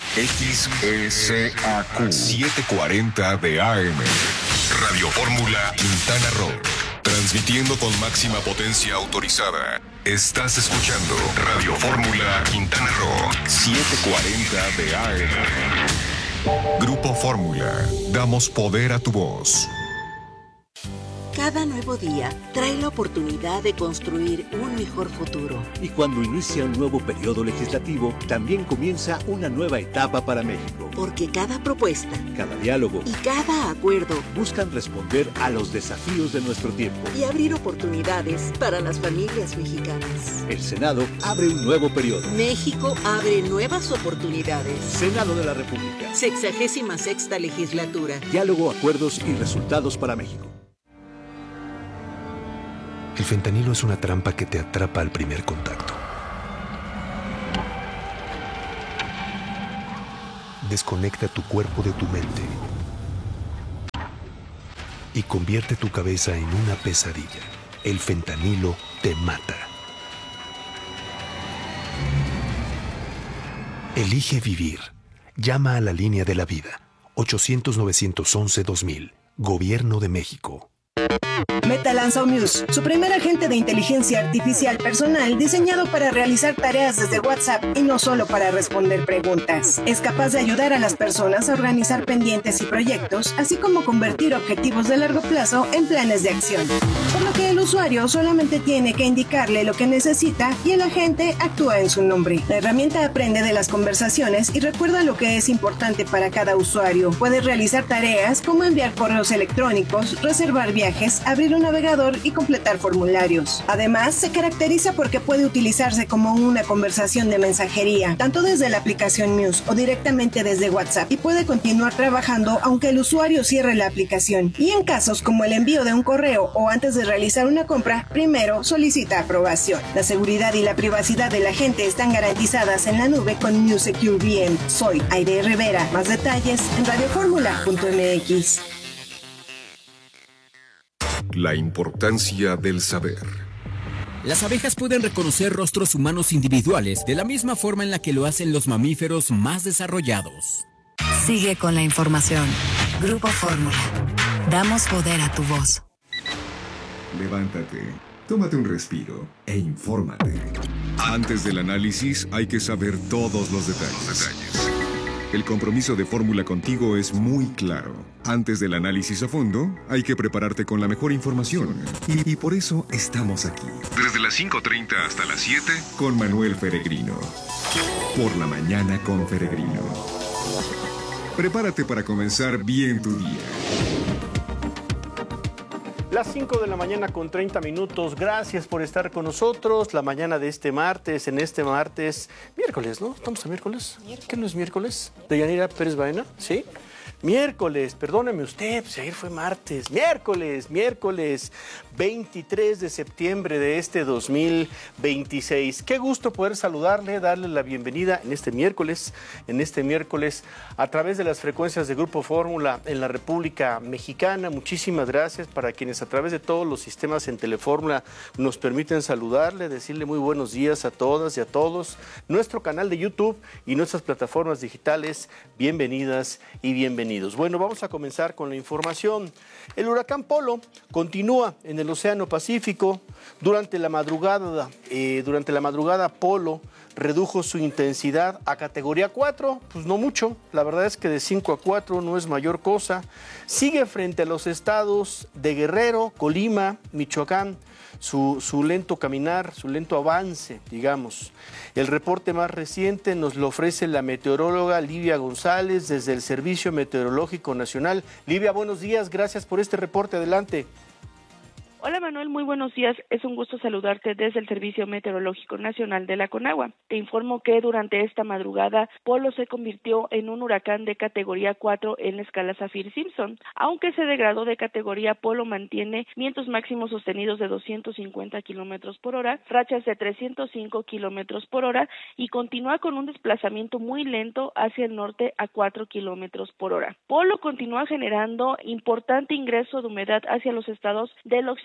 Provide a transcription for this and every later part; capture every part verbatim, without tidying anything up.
X S A Q setecientos cuarenta de A M. Radio Fórmula Quintana Roo. Transmitiendo con máxima potencia autorizada. Estás escuchando Radio Fórmula Quintana Roo setecientos cuarenta de A M. Grupo Fórmula. Damos poder a tu voz. Cada nuevo día trae la oportunidad de construir un mejor futuro. Y cuando inicia un nuevo periodo legislativo, también comienza una nueva etapa para México. Porque cada propuesta, cada diálogo y cada acuerdo buscan responder a los desafíos de nuestro tiempo y abrir oportunidades para las familias mexicanas. El Senado abre un nuevo periodo. México abre nuevas oportunidades. Senado de la República. Sexagésima sexta legislatura. Diálogo, acuerdos y resultados para México. El fentanilo es una trampa que te atrapa al primer contacto. Desconecta tu cuerpo de tu mente y convierte tu cabeza en una pesadilla. El fentanilo te mata. Elige vivir. Llama a la línea de la vida. ochocientos, novecientos once, dos mil. Gobierno de México. Meta lanzó Muse, su primer agente de inteligencia artificial personal diseñado para realizar tareas desde WhatsApp y no solo para responder preguntas. Es capaz de ayudar a las personas a organizar pendientes y proyectos, así como convertir objetivos de largo plazo en planes de acción. Por lo que el usuario solamente tiene que indicarle lo que necesita y el agente actúa en su nombre. La herramienta aprende de las conversaciones y recuerda lo que es importante para cada usuario. Puede realizar tareas como enviar correos electrónicos, reservar viajes, abrir un navegador y completar formularios. Además, se caracteriza porque puede utilizarse como una conversación de mensajería, tanto desde la aplicación Muse o directamente desde WhatsApp, y puede continuar trabajando aunque el usuario cierre la aplicación. Y en casos como el envío de un correo o antes de realizar una compra, primero solicita aprobación. La seguridad y la privacidad de la gente están garantizadas en la nube con Muse Secure V M. Soy Aide Rivera. Más detalles en radioformula punto m x. La importancia del saber. Las abejas pueden reconocer rostros humanos individuales de la misma forma en la que lo hacen los mamíferos más desarrollados. Sigue con la información. Grupo Fórmula. Damos poder a tu voz. Levántate, tómate un respiro e infórmate. Antes del análisis hay que saber todos los detalles. El compromiso de Fórmula contigo es muy claro. Antes del análisis a fondo, hay que prepararte con la mejor información. Y, y por eso estamos aquí. Desde las cinco treinta hasta las siete, con Manuel Peregrino. Por la mañana con Peregrino. Prepárate para comenzar bien tu día. Las cinco de la mañana con treinta minutos. Gracias por estar con nosotros. La mañana de este martes, en este martes, miércoles, ¿no? ¿Estamos a miércoles? miércoles. ¿Qué no es miércoles? ¿Deyanira Pérez Baena? ¿Sí? Miércoles, perdóneme usted, pues ayer fue martes. Miércoles, miércoles veintitrés de septiembre de este dos mil veintiséis. Qué gusto poder saludarle, darle la bienvenida en este miércoles, en este miércoles a través de las frecuencias de Grupo Fórmula en la República Mexicana. Muchísimas gracias para quienes a través de todos los sistemas en Telefórmula nos permiten saludarle, decirle muy buenos días a todas y a todos. Nuestro canal de YouTube y nuestras plataformas digitales, bienvenidas y bienvenidos. Bueno, vamos a comenzar con la información. El huracán Polo continúa en el Océano Pacífico. Durante la madrugada, eh, durante la madrugada Polo redujo su intensidad a categoría cuatro, pues no mucho, la verdad es que de cinco a cuatro no es mayor cosa. Sigue frente a los estados de Guerrero, Colima, Michoacán, su, su lento caminar, su lento avance, digamos. El reporte más reciente nos lo ofrece la meteoróloga Livia González desde el Servicio Meteorológico Nacional. Livia, buenos días, gracias por este reporte, adelante. Hola Manuel, muy buenos días. Es un gusto saludarte desde el Servicio Meteorológico Nacional de la Conagua. Te informo que durante esta madrugada Polo se convirtió en un huracán de categoría cuatro en la escala Saffir-Simpson. Aunque se degradó de categoría, Polo mantiene vientos máximos sostenidos de doscientos cincuenta kilómetros por hora, rachas de trescientos cinco kilómetros por hora y continúa con un desplazamiento muy lento hacia el norte a cuatro kilómetros por hora. Polo continúa generando importante ingreso de humedad hacia los estados del occidente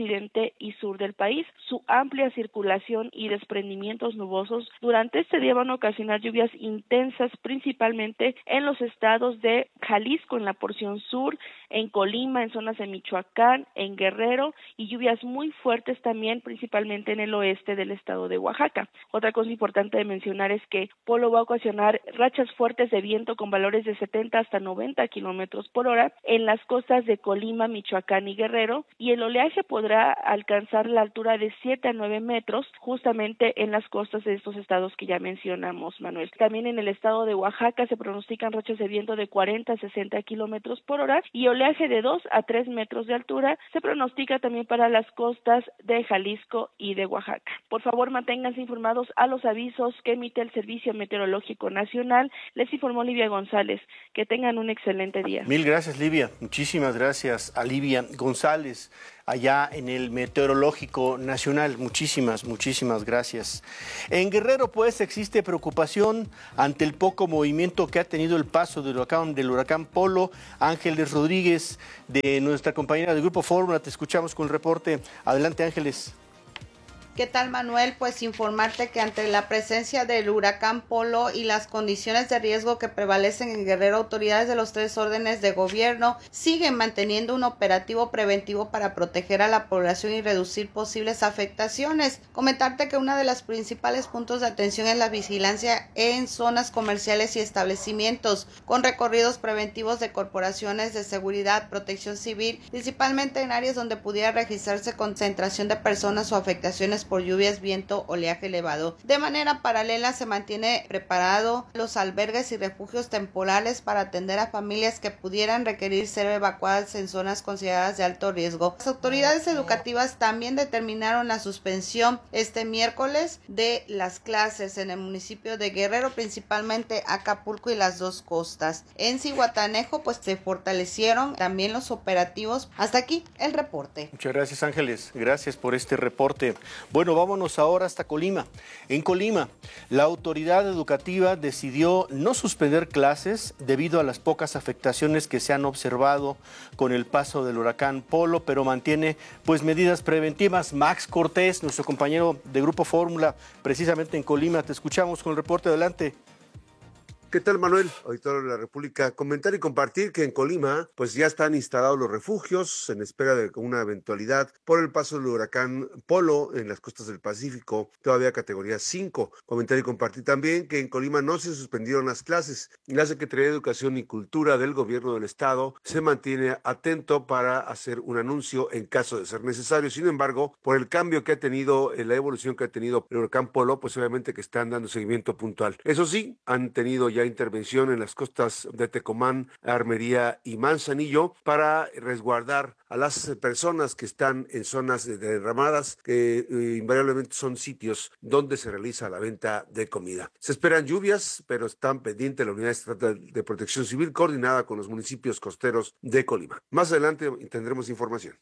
occidente y sur del país. Su amplia circulación y desprendimientos nubosos durante este día van a ocasionar lluvias intensas, principalmente en los estados de Jalisco, en la porción sur, en Colima, en zonas de Michoacán, en Guerrero, y lluvias muy fuertes también, principalmente en el oeste del estado de Oaxaca. Otra cosa importante de mencionar es que Polo va a ocasionar rachas fuertes de viento con valores de setenta hasta noventa kilómetros por hora en las costas de Colima, Michoacán y Guerrero, y el oleaje podrá alcanzar la altura de siete a nueve metros justamente en las costas de estos estados que ya mencionamos, Manuel. También en el estado de Oaxaca se pronostican rachas de viento de cuarenta a sesenta kilómetros por hora y oleaje de dos a tres metros de altura se pronostica también para las costas de Jalisco y de Oaxaca. Por favor, manténganse informados a los avisos que emite el Servicio Meteorológico Nacional. Les informó Livia González. Que tengan un excelente día. Mil gracias, Livia. Muchísimas gracias a Livia González, allá en el Meteorológico Nacional. Muchísimas, muchísimas gracias. En Guerrero, pues, existe preocupación ante el poco movimiento que ha tenido el paso del huracán, del huracán Polo. Ángeles Rodríguez, de nuestra compañera del Grupo Fórmula, te escuchamos con el reporte. Adelante, Ángeles. ¿Qué tal, Manuel? Pues informarte que ante la presencia del huracán Polo y las condiciones de riesgo que prevalecen en Guerrero, autoridades de los tres órdenes de gobierno siguen manteniendo un operativo preventivo para proteger a la población y reducir posibles afectaciones. Comentarte que uno de los principales puntos de atención es la vigilancia en zonas comerciales y establecimientos, con recorridos preventivos de corporaciones de seguridad, protección civil, principalmente en áreas donde pudiera registrarse concentración de personas o afectaciones por lluvias, viento, oleaje elevado. De manera paralela se mantiene preparado los albergues y refugios temporales para atender a familias que pudieran requerir ser evacuadas en zonas consideradas de alto riesgo. Las autoridades educativas también determinaron la suspensión este miércoles de las clases en el municipio de Guerrero, principalmente Acapulco y las dos costas. En Zihuatanejo pues se fortalecieron también los operativos. Hasta aquí el reporte. Muchas gracias, Ángeles. Gracias por este reporte. Bueno, vámonos ahora hasta Colima. En Colima, la autoridad educativa decidió no suspender clases debido a las pocas afectaciones que se han observado con el paso del huracán Polo, pero mantiene pues medidas preventivas. Max Cortés, nuestro compañero de Grupo Fórmula, precisamente en Colima, te escuchamos con el reporte. Adelante. ¿Qué tal, Manuel? Auditorio de la República. Comentar y compartir que en Colima pues ya están instalados los refugios en espera de una eventualidad por el paso del huracán Polo en las costas del Pacífico, todavía categoría cinco. Comentar y compartir también que en Colima no se suspendieron las clases. La Secretaría de Educación y Cultura del Gobierno del Estado se mantiene atento para hacer un anuncio en caso de ser necesario. Sin embargo, por el cambio que ha tenido, la evolución que ha tenido el huracán Polo, pues obviamente que están dando seguimiento puntual. Eso sí, han tenido ya intervención en las costas de Tecomán, Armería y Manzanillo para resguardar a las personas que están en zonas derramadas, que eh, invariablemente son sitios donde se realiza la venta de comida. Se esperan lluvias, pero están pendientes la Unidad Estatal de Protección Civil coordinada con los municipios costeros de Colima. Más adelante tendremos información.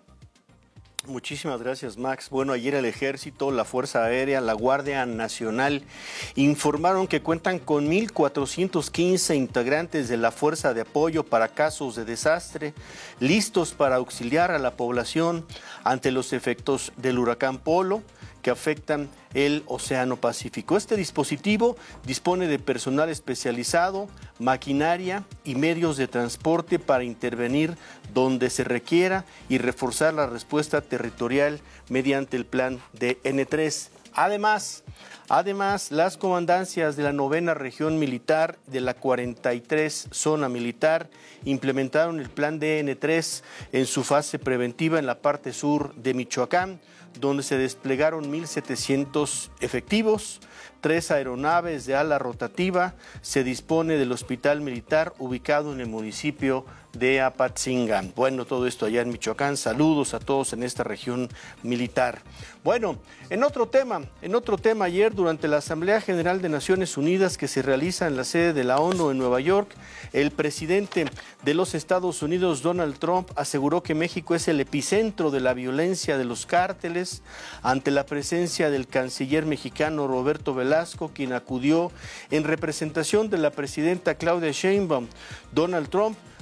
Muchísimas gracias, Max. Bueno, ayer el Ejército, la Fuerza Aérea, la Guardia Nacional informaron que cuentan con mil cuatrocientos quince integrantes de la Fuerza de Apoyo para casos de desastre, listos para auxiliar a la población ante los efectos del huracán Polo que afectan el Océano Pacífico. Este dispositivo dispone de personal especializado, maquinaria y medios de transporte para intervenir donde se requiera y reforzar la respuesta territorial mediante el plan de N tres. Además, además, las comandancias de la novena región militar de la cuarenta y tres zona militar implementaron el plan de N tres en su fase preventiva en la parte sur de Michoacán, donde se desplegaron mil setecientos efectivos, tres aeronaves de ala rotativa. Se dispone del hospital militar ubicado en el municipio de Apatzingán. Bueno, todo esto allá en Michoacán. Saludos a todos en esta región militar. Bueno, en otro tema, en otro tema, ayer durante la Asamblea General de Naciones Unidas que se realiza en la sede de la ONU en Nueva York, el presidente de los Estados Unidos, Donald Trump, aseguró que México es el epicentro de la violencia de los cárteles ante la presencia del canciller mexicano Roberto Velasco, quien acudió en representación de la presidenta Claudia Sheinbaum. Donald Trump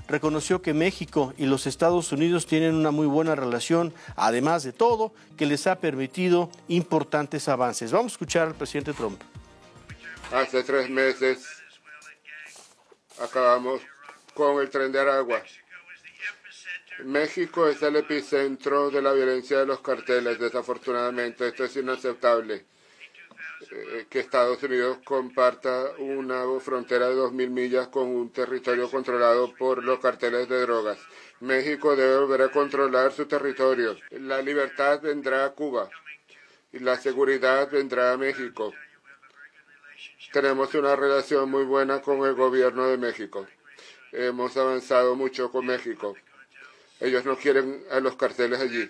reconoció que México y los Estados Unidos tienen una muy buena relación, además de todo, que les ha permitido importantes avances. Vamos a escuchar al presidente Trump. Hace tres meses acabamos con el Tren de Aragua. México es el epicentro de la violencia de los carteles. Desafortunadamente, esto es inaceptable. Eh, que Estados Unidos comparta una frontera de dos mil millas con un territorio controlado por los carteles de drogas. México debe volver a controlar su territorio. La libertad vendrá a Cuba y la seguridad vendrá a México. Tenemos una relación muy buena con el gobierno de México. Hemos avanzado mucho con México. Ellos no quieren a los carteles allí.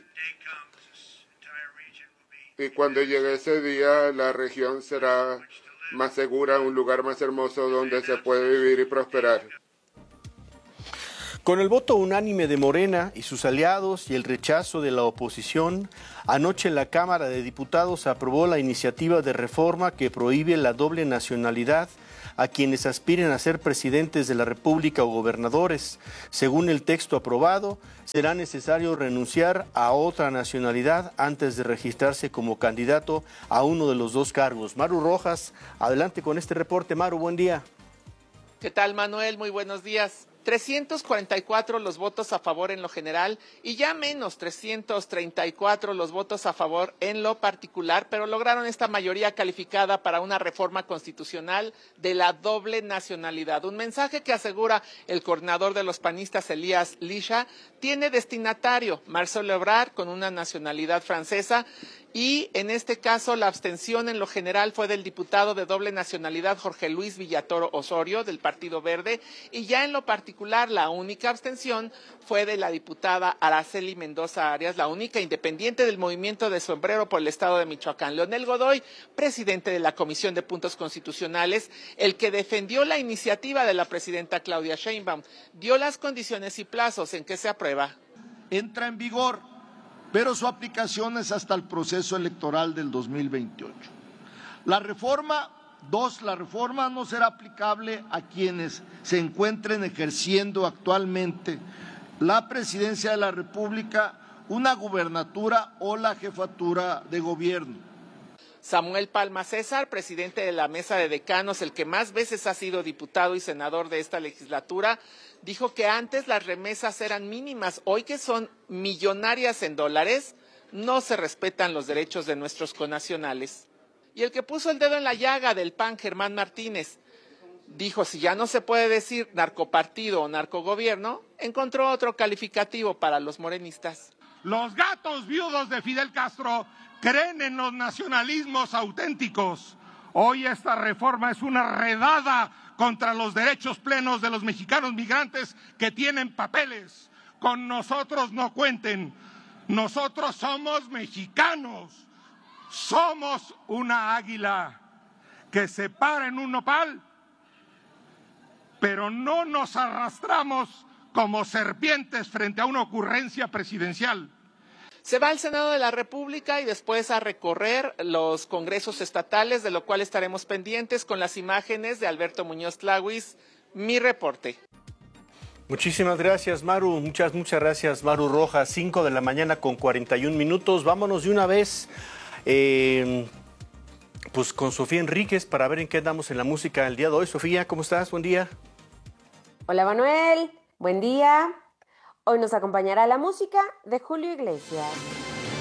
Y cuando llegue ese día, la región será más segura, un lugar más hermoso donde se puede vivir y prosperar. Con el voto unánime de Morena y sus aliados y el rechazo de la oposición, anoche la Cámara de Diputados aprobó la iniciativa de reforma que prohíbe la doble nacionalidad a quienes aspiren a ser presidentes de la República o gobernadores. Según el texto aprobado, será necesario renunciar a otra nacionalidad antes de registrarse como candidato a uno de los dos cargos. Maru Rojas, adelante con este reporte. Maru, buen día. ¿Qué tal, Manuel? Muy buenos días. trescientos cuarenta y cuatro los votos a favor en lo general y ya menos trescientos treinta y cuatro los votos a favor en lo particular, pero lograron esta mayoría calificada para una reforma constitucional de la doble nacionalidad. Un mensaje que asegura el coordinador de los panistas, Elías Lisha, tiene destinatario Marcelo Ebrard con una nacionalidad francesa. Y en este caso la abstención en lo general fue del diputado de doble nacionalidad Jorge Luis Villatoro Osorio del Partido Verde y ya en lo particular la única abstención fue de la diputada Araceli Mendoza Arias, la única independiente del movimiento de Sombrero por el estado de Michoacán. Leonel Godoy, presidente de la Comisión de Puntos Constitucionales, el que defendió la iniciativa de la presidenta Claudia Sheinbaum, dio las condiciones y plazos en que se aprueba. Entra en vigor, pero su aplicación es hasta el proceso electoral del dos mil veintiocho. La reforma, dos, la reforma no será aplicable a quienes se encuentren ejerciendo actualmente la presidencia de la República, una gubernatura o la jefatura de gobierno. Samuel Palma César, presidente de la Mesa de Decanos, el que más veces ha sido diputado y senador de esta legislatura, dijo que antes las remesas eran mínimas, hoy que son millonarias en dólares, no se respetan los derechos de nuestros connacionales. Y el que puso el dedo en la llaga del P A N, Germán Martínez, dijo si ya no se puede decir narcopartido o narcogobierno, encontró otro calificativo para los morenistas. Los gatos viudos de Fidel Castro creen en los nacionalismos auténticos. Hoy esta reforma es una redada contra los derechos plenos de los mexicanos migrantes que tienen papeles. Con nosotros no cuenten. Nosotros somos mexicanos. Somos una águila que se para en un nopal, pero no nos arrastramos como serpientes frente a una ocurrencia presidencial. Se va al Senado de la República y después a recorrer los congresos estatales, de lo cual estaremos pendientes con las imágenes de Alberto Muñoz Tlahuis. Mi reporte. Muchísimas gracias, Maru. Muchas, muchas gracias, Maru Rojas. cinco de la mañana con cuarenta y un minutos. Vámonos de una vez eh, pues con Sofía Enríquez para ver en qué andamos en la música el día de hoy. Sofía, ¿cómo estás? Buen día. Hola, Manuel. Buen día. Hoy nos acompañará la música de Julio Iglesias.